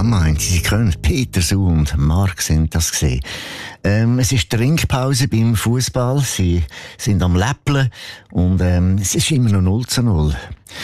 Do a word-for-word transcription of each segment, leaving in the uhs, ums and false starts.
Ah, meint Sie, Sie können. Peter Su und Mark sind das gesehen. Ähm, es ist Trinkpause beim Fußball. Sie sind am Läppeln und ähm, es ist immer noch null zu null.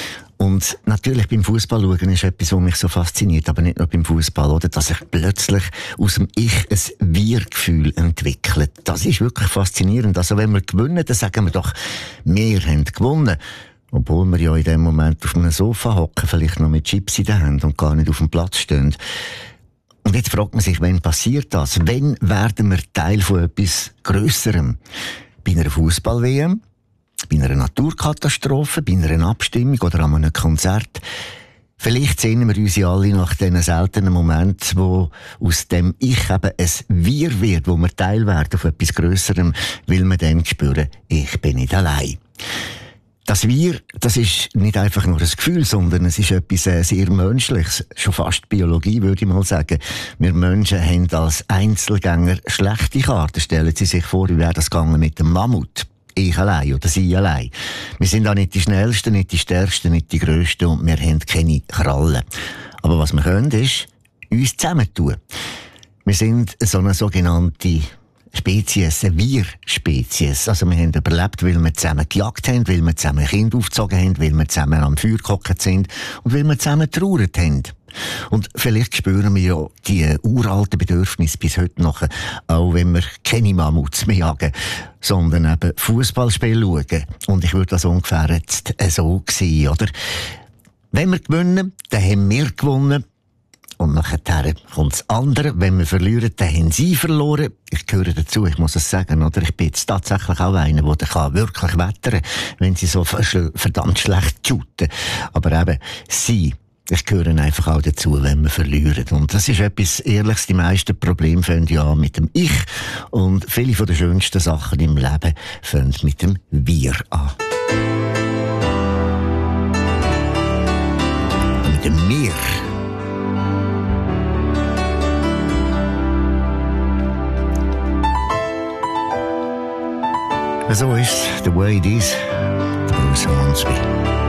Und natürlich beim Fußball schauen ist etwas, was mich so fasziniert, aber nicht nur beim Fußball, oder? Dass sich plötzlich aus dem Ich ein Wir-Gefühl entwickelt. Das ist wirklich faszinierend. Also wenn wir gewinnen, dann sagen wir doch, wir haben gewonnen. Obwohl wir ja in dem Moment auf einem Sofa hocken, vielleicht noch mit Chips in der Hand und gar nicht auf dem Platz stehen. Und jetzt fragt man sich, wann passiert das? Wann werden wir Teil von etwas Grösserem? Bei einer Fußball-W M? Bei einer Naturkatastrophe? Bei einer Abstimmung oder an einem Konzert? Vielleicht sehnen wir uns ja alle nach diesen seltenen Momenten, wo aus dem Ich eben ein Wir wird, wo wir Teil werden von etwas Grösserem, weil wir dann spüren, ich bin nicht allein. Das Wir, das ist nicht einfach nur ein Gefühl, sondern es ist etwas äh, sehr Menschliches, schon fast Biologie, würde ich mal sagen. Wir Menschen haben als Einzelgänger schlechte Karten. Stellen Sie sich vor, wie wäre das gegangen mit dem Mammut? Ich allein oder Sie allein. Wir sind auch nicht die Schnellsten, nicht die Stärksten, nicht die Grössten und wir haben keine Krallen. Aber was wir können, ist uns zusammentun. Wir sind so eine sogenannte Spezies, eine Wir-Spezies. Also wir haben überlebt, weil wir zusammen gejagt haben, weil wir zusammen Kinder aufgezogen haben, weil wir zusammen am Feuer gehockt sind und weil wir zusammen getrauert haben. Und vielleicht spüren wir ja die uralten Bedürfnisse bis heute noch, auch wenn wir keine Mammuts mehr jagen, sondern eben Fußballspiele schauen. Und ich würde das ungefähr jetzt so sehen, oder? Wenn wir gewinnen, dann haben wir gewonnen. Und nachher kommt das andere. Wenn wir verlieren, dann haben sie verloren. Ich gehöre dazu, ich muss es sagen, oder? Ich bin jetzt tatsächlich auch einer, der kann wirklich wettern, wenn sie so verdammt schlecht shooten. Aber eben, sie, ich gehöre einfach auch dazu, wenn wir verlieren. Und das ist etwas Ehrliches. Die meisten Probleme fangen ja mit dem Ich. Und viele von den schönsten Sachen im Leben fangen mit dem Wir an. Mit dem Mir. So ist The Way It Is, Bruce Hornsby.